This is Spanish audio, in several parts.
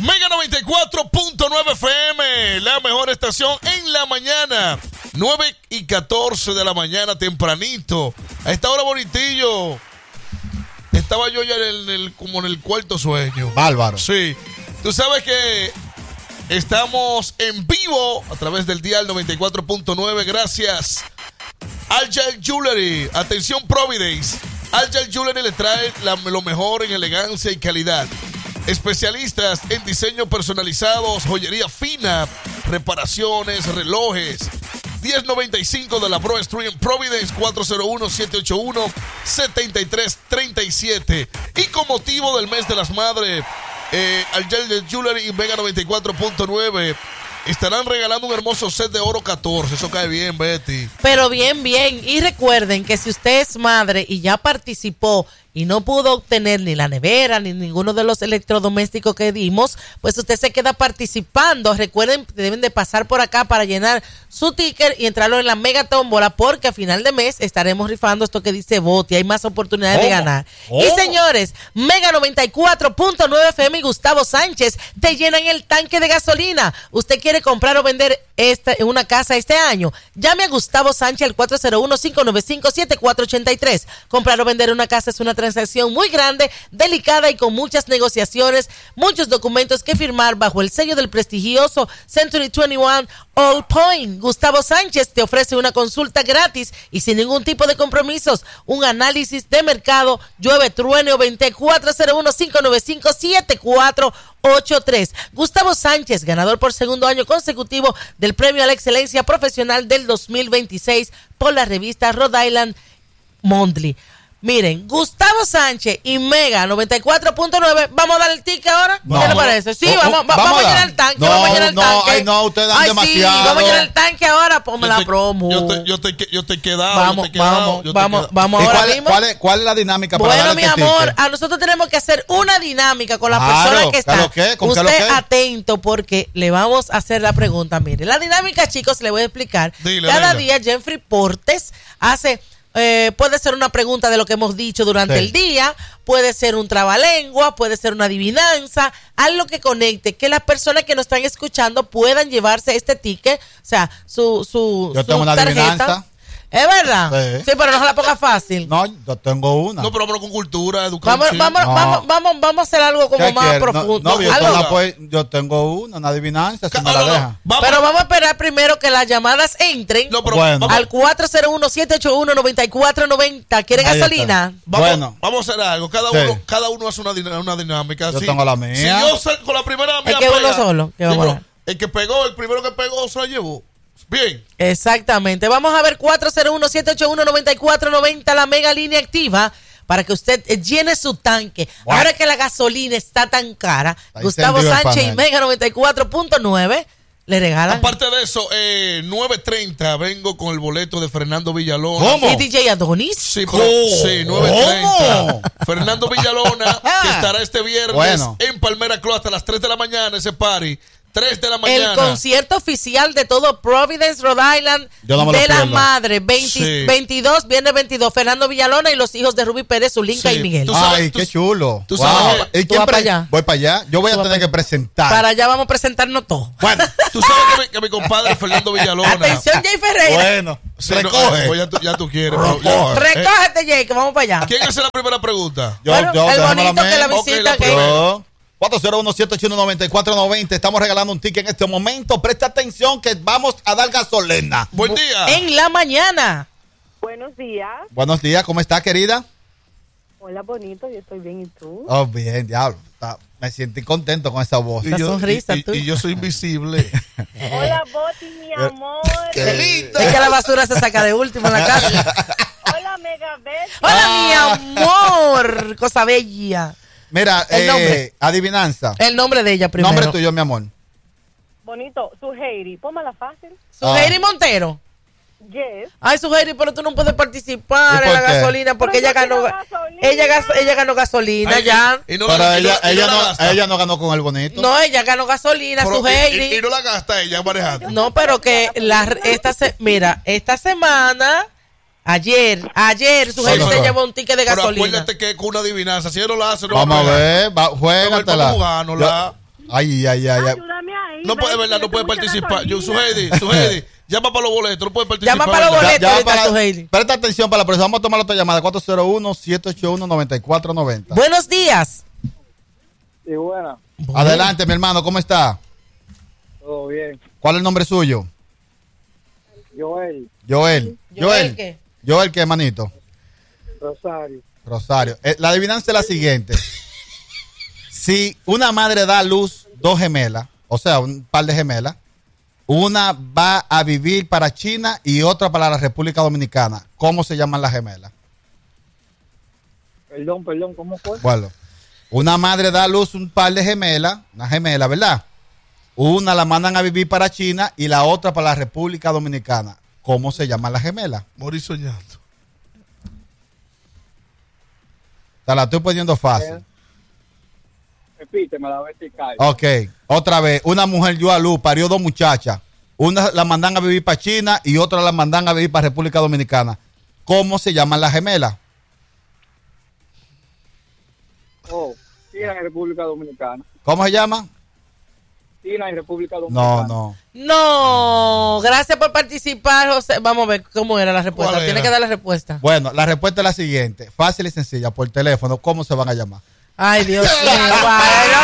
Mega 94.9 FM, la mejor estación en la mañana. 9:14 de la mañana, tempranito. A esta hora, Bonitillo. Estaba yo ya como en el cuarto sueño. Bárbaro. Sí. Tú sabes que estamos en vivo a través del dial 94.9. Gracias. Algel Jewelry. Atención, Providence. Algel Jewelry le trae lo mejor en elegancia y calidad. Especialistas en diseño personalizados, joyería fina, reparaciones, relojes. 1095 de la Broad Street en Providence, 401-781-7337. Y con motivo del mes de las madres, Algel Jewelry y Mega 94.9 estarán regalando un hermoso set de oro 14. Eso cae bien, Betty. Pero bien, bien. Y recuerden que si usted es madre y ya participó y no pudo obtener ni la nevera ni ninguno de los electrodomésticos que dimos, pues usted se queda participando. Recuerden que deben de pasar por acá para llenar su ticket y entrarlo en la mega tómbola, porque a final de mes estaremos rifando esto que dice Boti. Hay más oportunidades de ganar. Y señores, Mega 94.9 FM y Gustavo Sánchez te llenan el tanque de gasolina. ¿Usted quiere comprar o vender una casa este año? Llame a Gustavo Sánchez al 401-595-7483. Comprar o vender una casa es una transacción muy grande, delicada y con muchas negociaciones, muchos documentos que firmar bajo el sello del prestigioso Century 21 All Point. Gustavo Sánchez te ofrece una consulta gratis y sin ningún tipo de compromisos, un análisis de mercado, llueve, truene o vente. 401-595-7483. Gustavo Sánchez, ganador por segundo año consecutivo del Premio a la Excelencia Profesional del 2026 por la revista Rhode Island Monthly. Miren, Gustavo Sánchez y Mega 94.9, ¿vamos a dar el ticket ahora? No. ¿Qué le parece? Sí, vamos a llenar el tanque, no, vamos a llenar el tanque. Ay, no, ustedes dan demasiado. Sí, vamos a llenar el tanque ahora, ponme la promo. Yo te he quedado. Vamos ahora mismo. ¿Cuál es la dinámica para Bueno, dar mi este amor, ticket? a nosotros tenemos que hacer una dinámica con las Claro, personas que están. Usted ¿Qué? atento, porque le vamos a hacer la pregunta. Mire, la dinámica, chicos, le voy a explicar. Cada día Jeffrey Portes hace... puede ser una pregunta de lo que hemos dicho durante el día, puede ser un trabalengua, puede ser una adivinanza, algo que conecte, que las personas que nos están escuchando puedan llevarse este ticket, o sea, su Yo tengo una tarjeta. adivinanza. ¿Es verdad? Sí, pero no se la ponga fácil. No, yo tengo una. No, pero con cultura, educación. Vamos a hacer algo como más profundo. Yo tengo una adivinanza, si me la deja. Pero vamos a esperar primero que las llamadas entren al 401-781-9490. ¿Quiere gasolina? Vamos a hacer algo. Cada uno hace una dinámica. Yo tengo la mía. Si yo con la primera mía que uno solo. El primero que pegó se la llevó. Bien. Exactamente. Vamos a ver 401-781-9490, la mega línea activa, para que usted llene su tanque. Bueno. Ahora que la gasolina está tan cara, Gustavo Sánchez y Mega 94.9 le regalan. Aparte de eso, 9:30 vengo con el boleto de Fernando Villalona. ¿Cómo? ¿Y DJ Adonis? Sí, pero, sí, 9:30. Fernando Villalona, que estará este viernes en Palmera Club hasta las 3 de la mañana, ese party. 3 de la mañana. El concierto oficial de todo Providence, Rhode Island, de la madre. 22, viernes 22. Fernando Villalona y los hijos de Rubí Pérez, Zulinka y Miguel. Ay, qué chulo. ¿Tú sabes? ¿Y quién para allá? Voy para allá. Yo voy a tener que presentar. Para allá vamos a presentarnos todos. Bueno, tú sabes que mi compadre Fernando Villalona. Atención, Jay Ferreira. Bueno, recoge. Ya tú quieres. Recógete, Jay, que vamos para allá. ¿Quién hace la primera pregunta? El bonito que la visita. 401-781-9490. Estamos regalando un ticket en este momento. Presta atención que vamos a dar gasolina. Buen día. En la mañana. Buenos días. Buenos días, ¿cómo está, querida? Hola, bonito, yo estoy bien, ¿y tú? Oh, bien, diablo. Me siento contento con esa voz. La sonrisa, tú. Y yo soy invisible. Hola, Boti, mi amor. Qué lindo. Es que la basura se saca de último en la casa. Hola, Mega Beth. Hola, mi amor. Cosa bella. Mira, adivinanza. El nombre de ella primero. Nombre tuyo, mi amor. Bonito, Suheiri, póngala fácil. Suheiri Montero. Yes. Ay, Suheiri, pero tú no puedes participar en la gasolina porque ella ganó gasolina ya. Pero ella no ganó con el bonito. No, ella ganó gasolina, Suheiri. Y no la gasta ella manejando. No, pero que esta semana... Ayer, Suheiri se llevó un ticket de gasolina. Pero acuérdate que con una adivinanza, si ella no la hace, no vamos a ver, juégatela. Ay. Ayúdame ahí. No puede, verdad, no puede participar. Yo, Suheidi, llama para los boletos, no puede participar. Llama para los boletos. Ya ahorita, para, Suheidi. presta atención para la próxima. Vamos a tomar otra llamada. 401-781-9490. Buenos días. Sí, buena. Adelante, mi hermano. ¿Cómo está? Todo bien. ¿Cuál es el nombre suyo? Joel Joel. ¿Qué? Joel, ¿qué, manito? Rosario. Rosario. La adivinanza es la siguiente. Si una madre da a luz dos gemelas, o sea, un par de gemelas, una va a vivir para China y otra para la República Dominicana, ¿cómo se llaman las gemelas? Perdón, ¿cómo fue? Bueno, una madre da a luz un par de gemelas, una gemela, ¿verdad? Una la mandan a vivir para China y la otra para la República Dominicana. ¿Cómo se llaman las gemelas? Morir soñando. Te la estoy poniendo fácil. Repíteme la vertical. Ok, otra vez. Una mujer dio a luz, parió dos muchachas. Una la mandan a vivir para China y otra la mandan a vivir para República Dominicana. ¿Cómo se llaman las gemelas? China y República Dominicana. ¿Cómo se llaman? China y República Dominicana. No. No, gracias por participar, José. Vamos a ver cómo era la respuesta. ¿Cuál Tiene era? que dar la respuesta. Bueno, la respuesta es la siguiente. Fácil y sencilla, por teléfono. ¿Cómo se van a llamar? Ay, Dios mío. Bueno.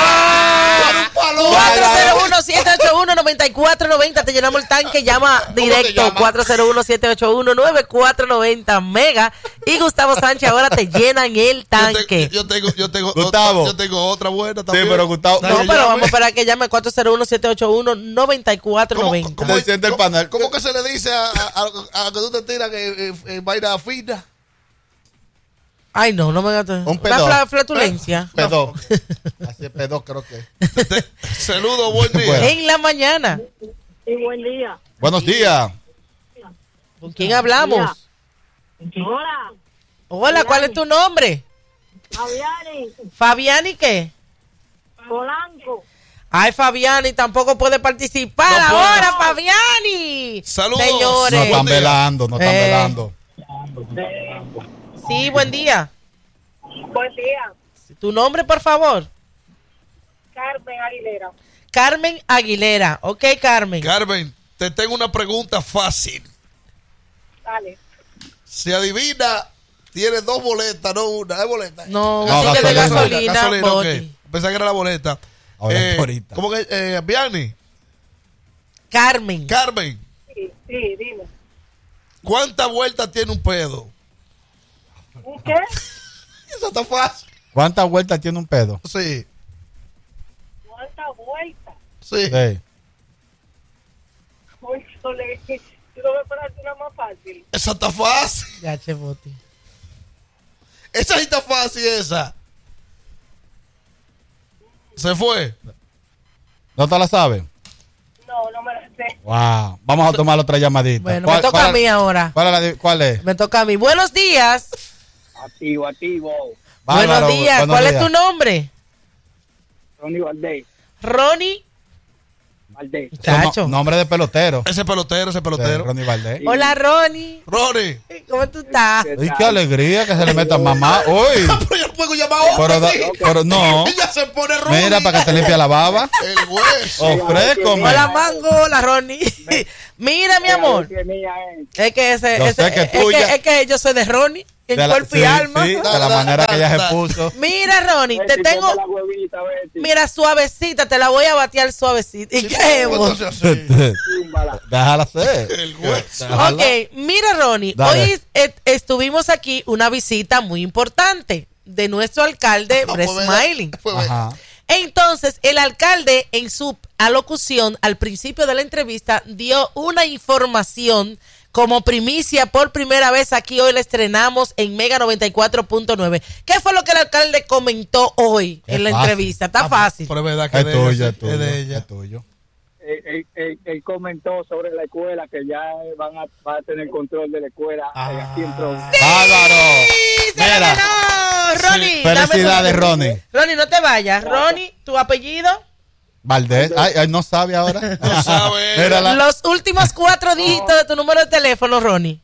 401-781-9490. Te llenamos el tanque. Llama directo. llama? 401-781-9490 Mega. Y Gustavo Sánchez ahora te llenan el tanque. Yo tengo Gustavo. yo tengo otra buena también. Sí, pero Gustavo. No, Dale, pero llame. vamos a esperar que llame 401-781-9490. ¿Cómo- Decente el panel. ¿Cómo que se le dice a que tú te tiras que vaina fina? Ay, no me gato. Un pedón. Una flatulencia. Pedó. Así es, pedó, creo que. Saludos, buen día. Bueno. En la mañana. Y buen día. Buenos días. ¿Con quién hablamos? Hola, Hola, ¿cuál es tu nombre? Fabiani, Fabiani, ¿qué? Polanco. Ay, Fabiani tampoco puede participar No puede. ahora, Fabiani. Saludos. No Señores. están velando, no están velando. Sí, buen día. Buen día, Tu nombre, por favor. Carmen Aguilera. Carmen Aguilera. Ok, Carmen. Carmen, te tengo una pregunta fácil. Dale. Si adivina, tiene dos boletas, no una. ¿Es boleta? No, No, así que de gasolina. gasolina. ok. Boti. Pensaba que era la boleta. Ahorita. ¿Cómo que? Vianney, Carmen. Carmen, Sí, dime. ¿cuántas vueltas tiene un pedo? ¿Un qué? Eso está fácil. ¿Cuántas vueltas tiene un pedo? Sí, ¿Cuántas vueltas? sí. Sí. Uy, Sole, tú no me esperaste una más fácil. Esa está fácil. Ya, che, Boti. Esa sí está fácil, esa. Se fue. ¿No te la sabes? No, no me la sé. Wow. Vamos a tomar otra llamadita. Bueno, me toca a mí ahora. ¿Cuál es? Me toca a mí. Buenos días. Activo. Bárbaro, Buenos días. buenos ¿Cuál días. es tu nombre? Ronnie Valdés. Ronnie. Son nombre de pelotero. Ese pelotero. Sí, Ronnie Valdés. Hola, Ronnie. Ronnie. ¿Cómo tú estás? Ay, qué alegría que se le meta mamá. Uy. Pero yo no puedo llamar a Pero, otro. pero no. Ella se pone Ronnie. Mira, para que te limpie la baba. El hueso. Ofrécome. Hola, Mango. Hola, Ronnie. Mira, mi amor. Es que ese, Yo sé que tuya. es que yo soy de Ronnie, en De la- cuerpo y sí, alma. sí, de la manera que ella se puso. Mira, Ronnie, te tengo, mira, suavecita, te la voy a batear suavecita. ¿Y qué, vos? Entonces, así. Déjala ser. El hueso. Déjala. Ok, mira, Ronnie, Dale. hoy estuvimos aquí una visita muy importante de nuestro alcalde, No, Brett pues, ¿verdad? Smiling. Pues, ¿verdad? Ajá. Entonces, el alcalde en su alocución al principio de la entrevista dio una información como primicia por primera vez aquí. Hoy la estrenamos en Mega 94.9. ¿Qué fue lo que el alcalde comentó hoy Es en la fácil. entrevista? Está fácil. Pero es verdad que Es de tuyo, ella, es tuyo. es de ella. Es tuyo. Él comentó sobre la escuela que ya va a tener control de la escuela aquí en Provo. Bárbaro. ¡Sí, se la Mira. ganó! Ronnie, dame Felicidades, tu- Ronnie. Ronnie, no te vayas. Ronnie, ¿tu apellido? Valdés. Ay, no sabe ahora. No sabe. Mírala. Los últimos 4 dígitos de tu número de teléfono, Ronnie.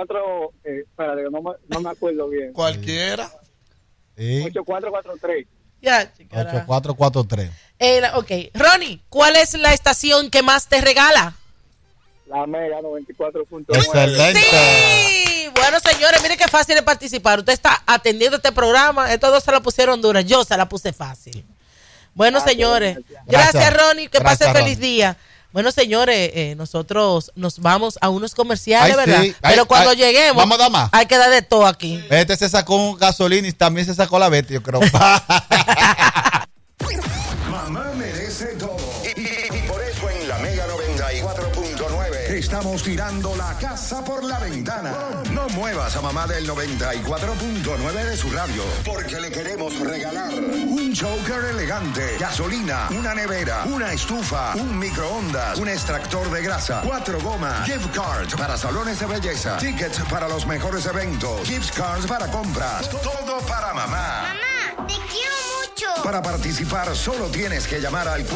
84, espérate, no me acuerdo bien. Cualquiera. Sí. 8443. Ya, chica. 8443. Ok, Ronnie, ¿cuál es la estación que más te regala? La Mega 94.9. Excelente. Sí, bueno señores, miren qué fácil es participar. Usted está atendiendo este programa, estos dos se la pusieron dura, yo se la puse fácil. Bueno señores, gracias Ronnie, que pase feliz día. Bueno señores, nosotros nos vamos a unos comerciales, ¿verdad? Sí. Pero cuando lleguemos, vamos a dar más. hay que dar de todo aquí. Este se sacó un gasolina y también se sacó la Betty, yo creo. Mamá merece todo. Y por eso en la Mega 94.9 estamos tirando la casa por la ventana. No muevas a mamá del 94.9 de su radio, porque le queremos regalar un choker elegante, gasolina, una nevera, una estufa, un microondas, un extractor de grasa, 4 gomas, gift cards para salones de belleza, tickets para los mejores eventos, gift cards para compras, todo para mamá. Mamá, te quiero mucho. Para participar solo tienes que llamar al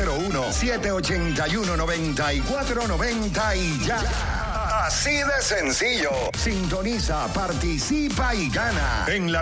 401-781-9490 y ya. Así de sencillo. Sintoniza, participa y gana en la